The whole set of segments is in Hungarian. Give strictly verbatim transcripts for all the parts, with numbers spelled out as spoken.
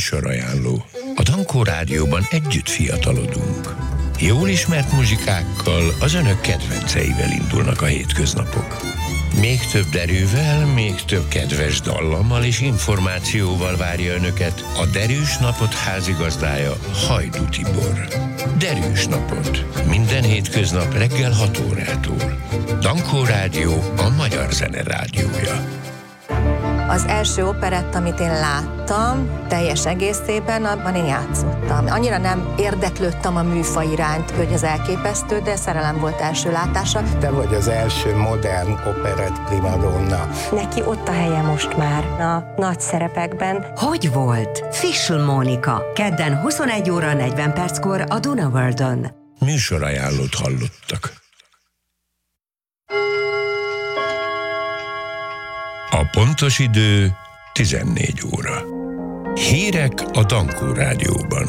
Műsorajánló. A Dankó Rádióban együtt fiatalodunk. Jól ismert muzsikákkal, az önök kedvenceivel indulnak a hétköznapok. Még több derűvel, még több kedves dallammal és információval várja önöket a Derűs Napot házigazdája, Hajdú Tibor. Derűs Napot. Minden hétköznap reggel hat órától. Dankó Rádió, a magyar zene rádiója. Az első operett, amit én láttam, teljes egészében, abban én játszottam. Annyira nem érdeklődtem a műfaj iránt, hogy az elképesztő, de szerelem volt első látása. Te vagy az első modern operett primadonna. Neki ott a helye most már a nagy szerepekben. Hogy volt? Fischl Mónika. Kedden huszonegy óra negyven perckor a Duna Worldon. Műsorajánlót hallottak. A pontos idő tizennégy óra. Hírek a Dankó Rádióban.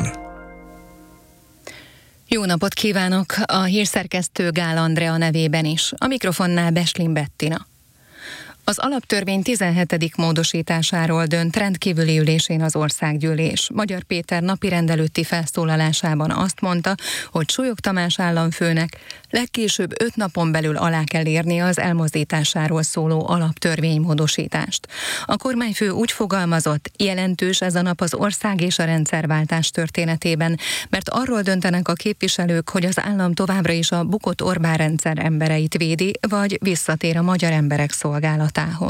Jó napot kívánok! A hírszerkesztő Gál Andrea nevében is. A mikrofonnál Beslin Bettina. Az alaptörvény tizenhetedik módosításáról dönt rendkívüli ülésén az Országgyűlés. Magyar Péter napirend előtti felszólalásában azt mondta, hogy Súlyog Tamás államfőnek legkésőbb öt napon belül alá kell írnia az elmozdításáról szóló alaptörvénymódosítást. A kormányfő úgy fogalmazott, jelentős ez a nap az ország és a rendszerváltás történetében, mert arról döntenek a képviselők, hogy az állam továbbra is a bukott Orbán rendszer embereit védi, vagy visszatér a magyar emberek szolgálatához.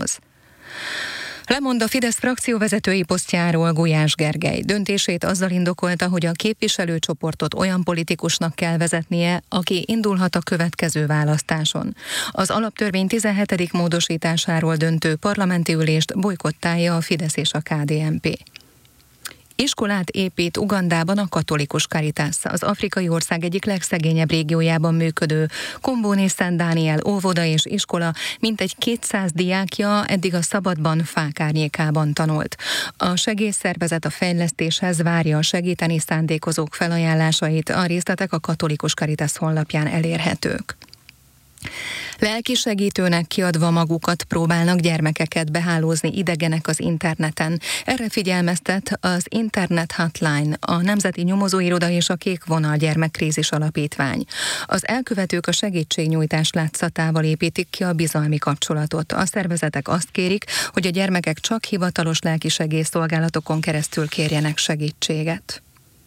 Lemond a Fidesz frakcióvezetői posztjáról Gulyás Gergely. Döntését azzal indokolta, hogy a képviselőcsoportot olyan politikusnak kell vezetnie, aki indulhat a következő választáson. Az alaptörvény tizenhetedik módosításáról döntő parlamenti ülést bojkottálja a Fidesz és a ká dé en pé. Iskolát épít Ugandában a katolikus Caritas, az afrikai ország egyik legszegényebb régiójában működő Kombóni Szent Dániel óvoda és iskola mintegy kétszáz diákja eddig a szabadban, fák árnyékában tanult. A segélyszervezet a fejlesztéshez várja a segíteni szándékozók felajánlásait, a részletek a katolikus Caritas honlapján elérhetők. Lelki segítőnek kiadva magukat próbálnak gyermekeket behálózni idegenek az interneten. Erre figyelmeztet az Internet Hotline, a Nemzeti Nyomozóiroda és a Kék Vonal Gyermekkrízis Alapítvány. Az elkövetők a segítségnyújtás látszatával építik ki a bizalmi kapcsolatot. A szervezetek azt kérik, hogy a gyermekek csak hivatalos lelki segélyszolgálatokon keresztül kérjenek segítséget.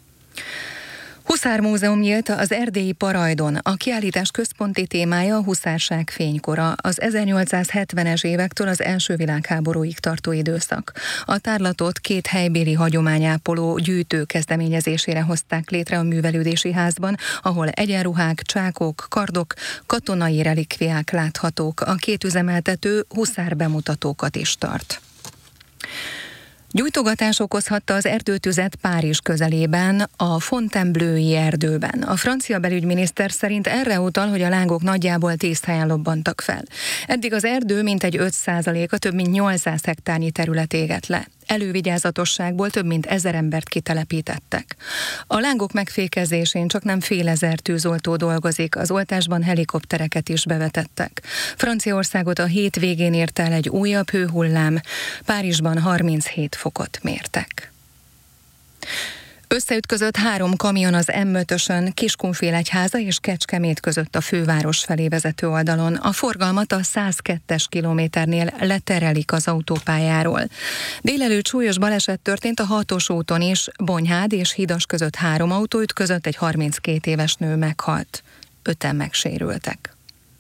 Huszár Múzeum nyílt az erdélyi Parajdon. A kiállítás központi témája a huszárság fénykora, az ezernyolcszázhetvenes évektől az első világháborúig tartó időszak. A tárlatot két helybéli hagyományápoló gyűjtő kezdeményezésére hozták létre a művelődési házban, ahol egyenruhák, csákok, kardok, katonai relikviák láthatók. A két üzemeltető huszár bemutatókat is tart. Gyújtogatás okozhatta az erdőtüzet Párizs közelében, a Fontainebleau-i erdőben. A francia belügyminiszter szerint erre utal, hogy a lángok nagyjából tíz helyen lobbantak fel. Eddig az erdő mintegy öt százaléka, több mint nyolcszáz hektárnyi terület égett le. Elővigyázatosságból több mint ezer embert kitelepítettek. A lángok megfékezésén csak nem fél ezer tűzoltó dolgozik, az oltásban helikoptereket is bevetettek. Franciaországot a hét végén ért el egy újabb hőhullám, Párizsban harminchét fokot mértek. Összeütközött három kamion az em ötösön Kiskunfélegyháza és Kecskemét között a főváros felé vezető oldalon. A forgalmat a száz kettes kilométernél leterelik az autópályáról. Délelőtt súlyos baleset történt a hatos úton is, Bonyhád és Hidas között három autó ütközött, egy harminckét éves nő meghalt. Öten megsérültek.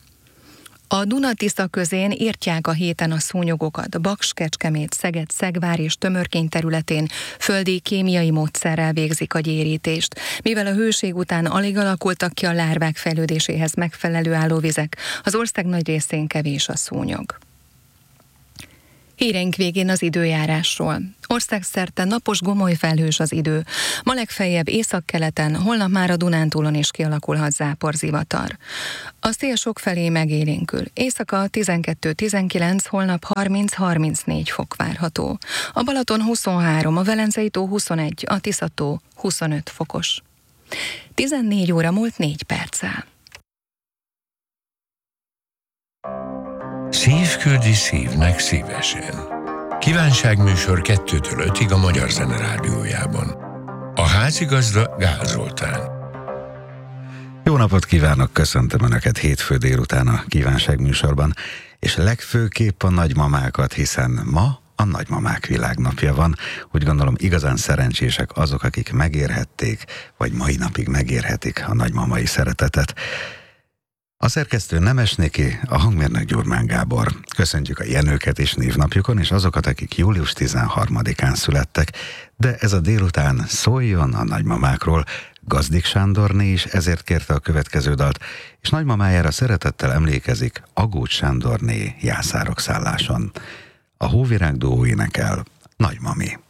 A Duna-Tisza közén írtják a héten a szúnyogokat. Baks, Kecskemét, Szeged, Szegvár és Tömörkény területén földi kémiai módszerrel végzik a gyérítést. Mivel a hőség után alig alakultak ki a lárvák fejlődéséhez megfelelő állóvizek, az ország nagy részén kevés a szúnyog. Híreink végén az időjárásról. Országszerte napos, gomoly felhős az idő. Ma legfeljebb északkeleten, holnap már a Dunántúlon is kialakulhat záporzivatar. A szél sokfelé megélénkül. Éjszaka tizenkettő-tizenkilenc, holnap harminc-harmincnégy fok várható. A Balaton huszonhárom, a Velencei tó huszonegy, a Tisza-tó huszonöt fokos. tizennégy óra múlt négy perccel. Szív küldi szívnek szívesen. Kívánságműsor kettőtől ötig a Magyar Zene Rádiójában. A házigazda Gál Zoltán. Jó napot kívánok, köszöntöm Önöket hétfő délután a Kívánságműsorban, és legfőképp a nagymamákat, hiszen ma a nagymamák világnapja van. Úgy gondolom, igazán szerencsések azok, akik megérhették, vagy mai napig megérhetik a nagymamai szeretetet. A szerkesztő Nemes Niki, a hangmérnök Gyurmán Gábor. Köszöntjük a Jenőket is névnapjukon, és azokat, akik július tizenharmadikán születtek, de ez a délután szóljon a nagymamákról. Gazdik Sándorné is ezért kérte a következő dalt, és nagymamájára szeretettel emlékezik Agócs Sándorné Jászárok szálláson. A Hóvirág duó énekel Nagymami.